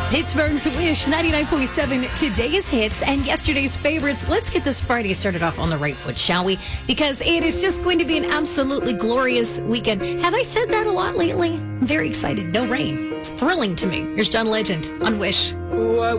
Pittsburgh's Wish 99.7, today's hits and yesterday's favorites. Let's get this Friday started off on the right foot, shall we? Because it is just going to be an absolutely glorious weekend. Have I said that a lot lately? I'm very excited. No rain. It's thrilling to me. Here's John Legend on Wish.